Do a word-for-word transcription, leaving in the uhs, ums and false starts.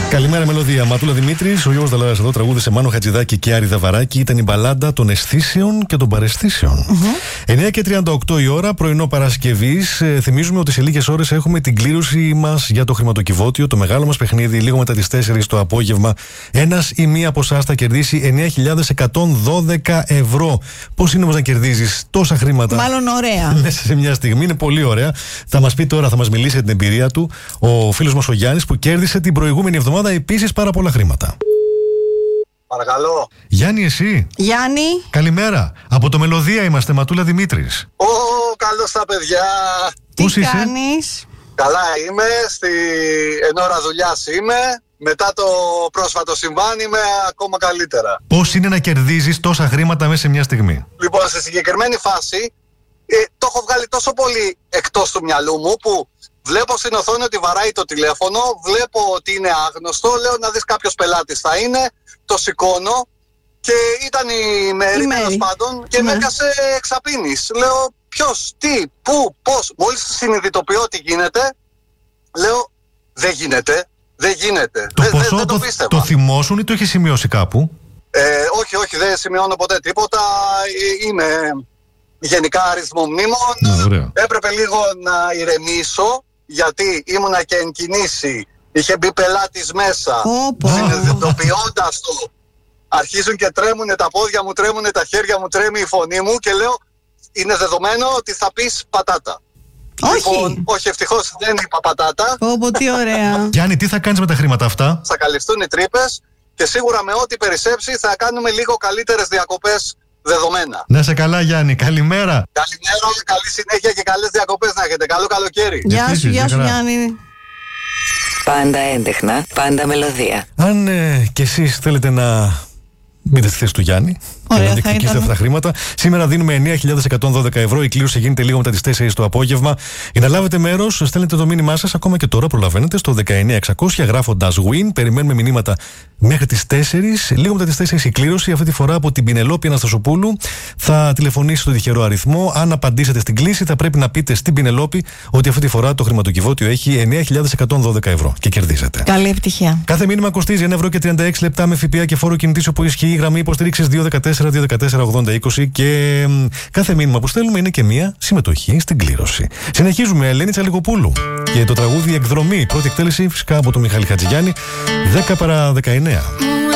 Καλημέρα, μελωδία. Ματούλα Δημήτρης, ο Γιώργος Δαλάρας εδώ, τραγούδισε Μάνο Χατζηδάκη και Άρη Δαβαράκη. Ήταν η μπαλάντα των αισθήσεων και των παραισθήσεων. Mm-hmm. εννιά και τριάντα οκτώ η ώρα, πρωινό Παρασκευής. Ε, θυμίζουμε ότι σε λίγες ώρες έχουμε την κλήρωση μας για το χρηματοκιβώτιο, το μεγάλο μας παιχνίδι, λίγο μετά τις τέσσερις το απόγευμα. Ένας ή μία από εσάς θα κερδίσει εννιά χιλιάδες εκατόν δώδεκα ευρώ. Πώς είναι όμως να κερδίζεις τόσα χρήματα? Μάλλον ωραία. Μέσα σε μια στιγμή, είναι πολύ ωραία. Θα μας πει τώρα, θα μας μιλήσει για την εμπειρία του ο φίλος μας ο Γιάννης, που κέρδισε την προηγούμενη εβδομάδα επίσης πάρα πολλά χρήματα. Παρακαλώ. Γιάννη, εσύ. Γιάννη. Καλημέρα. Από το Μελωδία είμαστε, Ματούλα Δημήτρης. Ω, καλώς τα παιδιά. Πώς Τι είσαι? κάνεις? Καλά είμαι, στη... εν ώρα δουλειάς είμαι. Μετά το πρόσφατο συμβάν είμαι ακόμα καλύτερα. Πώς είναι να κερδίζεις τόσα χρήματα μέσα σε μια στιγμή? Λοιπόν, σε συγκεκριμένη φάση ε, το έχω βγάλει τόσο πολύ εκτός του μυαλού μου, που βλέπω στην οθόνη ότι βαράει το τηλέφωνο, βλέπω ότι είναι άγνωστο, λέω να δεις κάποιος πελάτης θα είναι, το σηκώνω και ήταν η Μέρη, τέλος πάντων, και ναι. με έκασε εξαπίνης. Λέω ποιος, τι, πού, πώς. Μόλις συνειδητοποιώ ότι γίνεται, λέω δεν γίνεται, δεν γίνεται. Το δε, ποσό δε, το, δεν το, το θυμόσουν ή το έχει σημειώσει κάπου? Ε, όχι, όχι, δεν σημειώνω ποτέ τίποτα. Είμαι γενικά αριθμομνήμων. Ναι, έπρεπε λίγο να ηρεμήσω, γιατί ήμουνα και εν κινήσει. Είχε μπει πελάτης μέσα. Συνειδητοποιώντας το, αρχίζουν και τρέμουνε τα πόδια μου, τρέμουνε τα χέρια μου, τρέμει η φωνή μου και λέω είναι δεδομένο ότι θα πεις πατάτα. Όχι. Λοιπόν, όχι, ευτυχώς δεν είπα πατάτα. Όπο, τι ωραία. Γιάννη, τι θα κάνεις με τα χρήματα αυτά? Θα καλυφθούν οι τρύπες και σίγουρα με ό,τι περισσέψει θα κάνουμε λίγο καλύτερες διακοπές δεδομένα. Να σε καλά, Γιάννη. Καλημέρα. Καλημέρα, καλή συνέχεια και καλές διακοπές να έχετε. Καλό καλοκαίρι. Γεια σου, Επίσης, γεια σου, χαρά. Γιάννη. Πάντα έντεχνα, πάντα μελωδία. Αν ε, κι εσείς θέλετε να μπείτε στη θέση του Γιάννη Ωραία, και να θα διεκδικήσετε ήταν. αυτά τα χρήματα, σήμερα δίνουμε εννιά χιλιάδες εκατόν δώδεκα ευρώ. Η κλήρωση γίνεται λίγο μετά τις τέσσερις το απόγευμα. Για να λάβετε μέρος, στέλνετε το μήνυμά σας, ακόμα και τώρα προλαβαίνετε, στο δεκαεννιά εξακόσια γράφοντας win. Περιμένουμε μηνύματα μέχρι τις τέσσερις. Λίγο μετά τις τέσσερις η κλήρωση, αυτή τη φορά από την Πινελόπη Αναστασοπούλου. Θα τηλεφωνήσει στο τυχερό αριθμό. Αν απαντήσετε στην κλήση, θα πρέπει να πείτε στην Πινελόπη ότι αυτή τη φορά το χρηματοκιβώτιο έχει εννιά χιλιάδες εκατόν δώδεκα ευρώ και κερδίζετε. Καλή επιτυχία. Κάθε μήνυμα κοστίζει ένα ευρώ και τριάντα έξι λεπτά με ΦΠΑ και φόρο κινητήσεων που ισχύει. Γραμμή υποστήριξης δύο ένα τέσσερα δύο ένα τέσσερα ογδόντα είκοσι και μ, κάθε μήνυμα που στέλνουμε είναι και μία συμμετοχή στην κλήρωση. Συνεχίζουμε, Ελένη Τσαλικοπούλου και το τραγούδι Εκδρομή. Πρώτη εκτέλεση φυσικά από τον Μιχάλη Χατζηγιάννη, δέκα παρά δεκαεννιά.